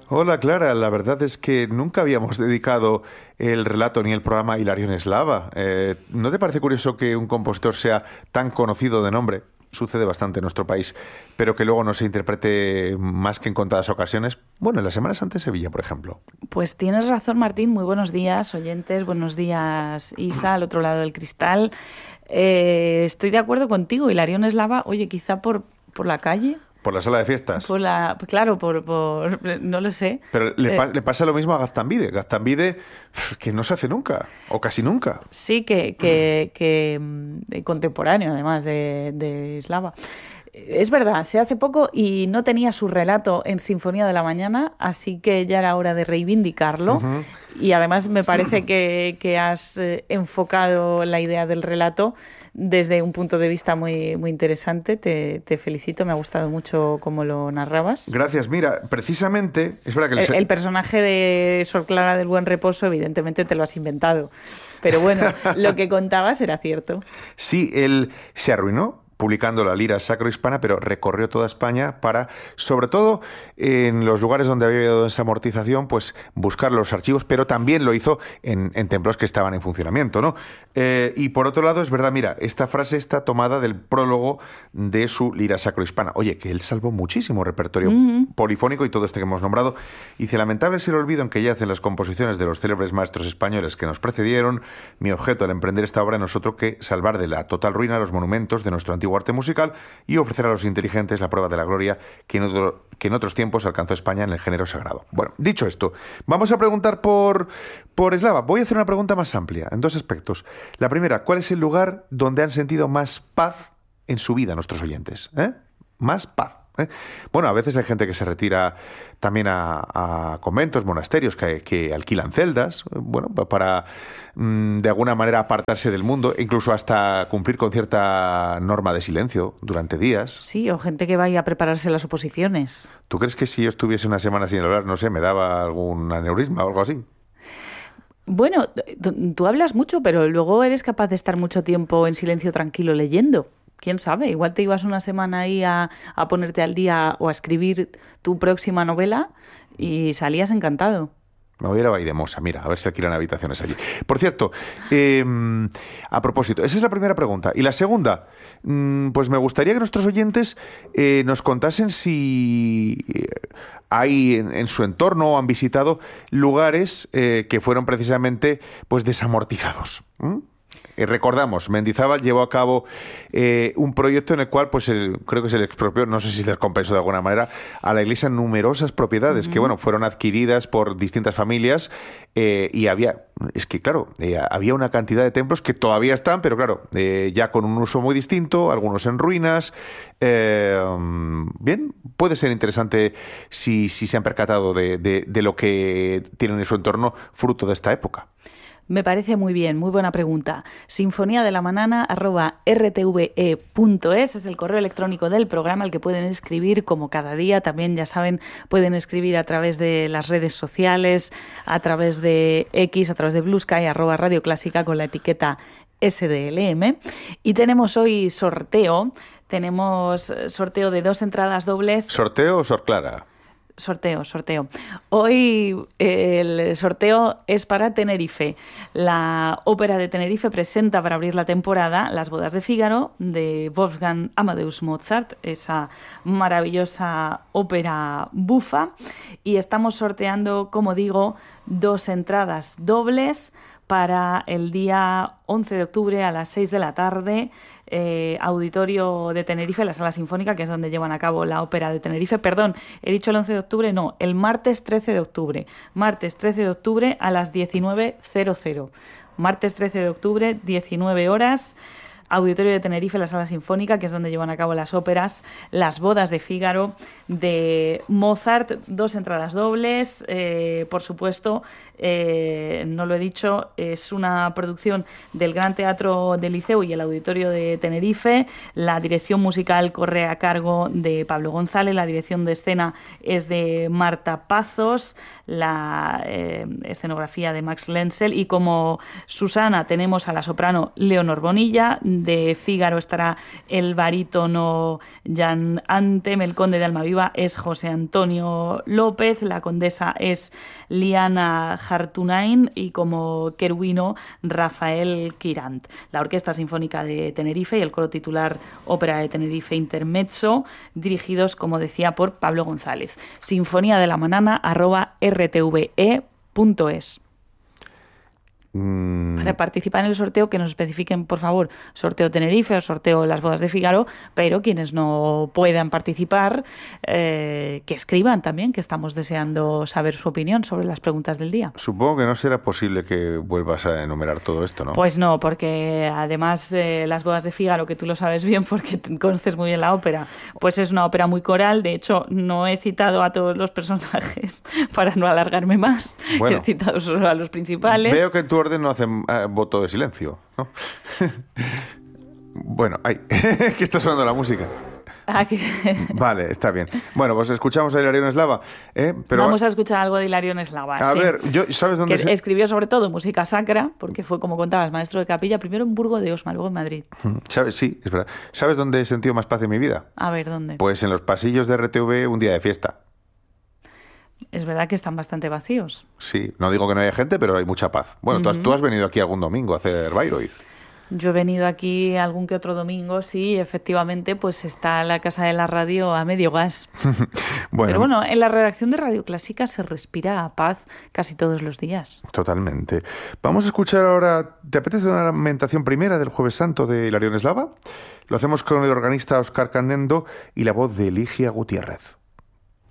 Hola Clara, la verdad es que nunca habíamos dedicado el relato ni el programa a Hilarión Eslava. ¿No te parece curioso que un compositor sea tan conocido de nombre? Sucede bastante en nuestro país, pero que luego no se interprete más que en contadas ocasiones. Bueno, en la Semana Santa de Sevilla, por ejemplo. Pues tienes razón, Martín. Muy buenos días, oyentes. Buenos días, Isa, al otro lado del cristal. Estoy de acuerdo contigo. Hilarión Eslava, oye, quizá por la calle. ¿Por la sala de fiestas? Claro, no lo sé. Pero le pasa lo mismo a Gaztambide. Gaztambide, que no se hace nunca, o casi nunca. Sí, que contemporáneo, además, de Eslava. Es verdad, se hace poco y no tenía su relato en Sinfonía de la Mañana, así que ya era hora de reivindicarlo. Uh-huh. Y además me parece que has enfocado la idea del relato desde un punto de vista muy, muy interesante. Te felicito, me ha gustado mucho cómo lo narrabas. Gracias. Mira, precisamente, es verdad que el personaje de Sor Clara del Buen Reposo, evidentemente te lo has inventado. Pero bueno, lo que contabas era cierto. Sí, él se arruinó publicando la lira sacro-hispana, pero recorrió toda España para, sobre todo en los lugares donde había habido esa amortización, pues buscar los archivos, pero también lo hizo en templos que estaban en funcionamiento, ¿no? Y por otro lado, es verdad, mira, esta frase está tomada del prólogo de su lira sacro-hispana. Oye, que él salvó muchísimo repertorio polifónico y todo este que hemos nombrado. Y dice, lamentable es el olvido en que yacen las composiciones de los célebres maestros españoles que nos precedieron. Mi objeto al emprender esta obra no es otro que salvar de la total ruina los monumentos de nuestro antiguo arte musical y ofrecer a los inteligentes la prueba de la gloria que en otros tiempos alcanzó España en el género sagrado. Bueno, dicho esto, vamos a preguntar por Eslava. Voy a hacer una pregunta más amplia, en dos aspectos. La primera, ¿cuál es el lugar donde han sentido más paz en su vida nuestros oyentes? Más paz. Bueno, a veces hay gente que se retira también a conventos, monasterios que alquilan celdas, bueno, para de alguna manera apartarse del mundo, incluso hasta cumplir con cierta norma de silencio durante días. Sí, o gente que vaya a prepararse las oposiciones. ¿Tú crees que si yo estuviese una semana sin hablar, no sé, me daba algún aneurisma o algo así? Bueno, tú hablas mucho, pero luego eres capaz de estar mucho tiempo en silencio tranquilo leyendo. ¿Quién sabe? Igual te ibas una semana ahí a ponerte al día o a escribir tu próxima novela y salías encantado. Me voy a ir a Valldemosa, mira, a ver si alquilan habitaciones allí. Por cierto, a propósito, esa es la primera pregunta. Y la segunda, pues me gustaría que nuestros oyentes nos contasen si hay en su entorno o han visitado lugares que fueron precisamente pues desamortizados. Recordamos, Mendizábal llevó a cabo un proyecto en el cual, pues creo que se le expropió, no sé si les compensó de alguna manera, a la Iglesia numerosas propiedades que, bueno, fueron adquiridas por distintas familias y había una cantidad de templos que todavía están, pero claro, ya con un uso muy distinto, algunos en ruinas. Bien, puede ser interesante si se han percatado de lo que tienen en su entorno fruto de esta época. Me parece muy bien, muy buena pregunta. sinfoniadelamanana@rtve.es es el correo electrónico del programa al que pueden escribir como cada día. También, ya saben, pueden escribir a través de las redes sociales, a través de X, a través de Blue Sky, @Radio Clásica con la etiqueta SDLM. Y tenemos hoy sorteo. Tenemos sorteo de 2 entradas dobles. ¿Sorteo o Sor Clara? Sorteo. Hoy el sorteo es para Tenerife. La Ópera de Tenerife presenta para abrir la temporada Las bodas de Fígaro de Wolfgang Amadeus Mozart, esa maravillosa ópera bufa. Y estamos sorteando, como digo, 2 entradas dobles para el día 11 de octubre a las 6 de la tarde. Auditorio de Tenerife, la Sala Sinfónica, que es donde llevan a cabo la Ópera de Tenerife. Perdón, he dicho el 11 de octubre, no, el martes 13 de octubre. Martes 13 de octubre a las 19:00. Martes 13 de octubre, 19 horas. Auditorio de Tenerife, la Sala Sinfónica, que es donde llevan a cabo las óperas Las bodas de Fígaro de Mozart, 2 entradas dobles, por supuesto, no lo he dicho, es una producción del Gran Teatro del Liceu y el Auditorio de Tenerife. La dirección musical corre a cargo de Pablo González, la dirección de escena es de Marta Pazos, la escenografía de Max Lenzel, y como Susana tenemos a la soprano Leonor Bonilla, de Fígaro estará el barítono Jan Antem, el conde de Almaviva es José Antonio López, la condesa es Liana Hartunain y como querubino Rafael Quirant. La Orquesta Sinfónica de Tenerife y el coro titular Ópera de Tenerife Intermezzo, dirigidos, como decía, por Pablo González. sinfoniadelamana@rtve.es. Para participar en el sorteo, que nos especifiquen, por favor, sorteo Tenerife o sorteo Las Bodas de Fígaro, pero quienes no puedan participar, que escriban también, que estamos deseando saber su opinión sobre las preguntas del día. Supongo que no será posible que vuelvas a enumerar todo esto, ¿no? Pues no, porque además Las Bodas de Fígaro, que tú lo sabes bien porque conoces muy bien la ópera, pues es una ópera muy coral. De hecho, no he citado a todos los personajes para no alargarme más. Bueno, he citado solo a los principales. Veo que en tu orden no hacen voto de silencio, ¿no? Bueno, ay, que está sonando la música. Vale, está bien. Bueno, pues escuchamos a Hilarión Eslava. Pero vamos a escuchar algo de Hilarión Eslava. A ver, ¿sabes dónde escribió sobre todo música sacra, porque fue, como contabas, maestro de capilla, primero en Burgo de Osma, luego en Madrid. ¿Sabes? Sí, es verdad. ¿Sabes dónde he sentido más paz en mi vida? A ver, ¿dónde? Pues en los pasillos de RTV un día de fiesta. Es verdad que están bastante vacíos. Sí, no digo que no haya gente, pero hay mucha paz. Bueno, tú has venido aquí algún domingo a hacer Bayreuth. Yo he venido aquí algún que otro domingo, sí, efectivamente, pues está la casa de la radio a medio gas. Bueno, pero bueno, en la redacción de Radio Clásica se respira paz casi todos los días. Totalmente. Vamos a escuchar ahora, ¿te apetece una lamentación primera del Jueves Santo de Hilarión Eslava? Lo hacemos con el organista Óscar Candendo y la voz de Ligia Gutiérrez.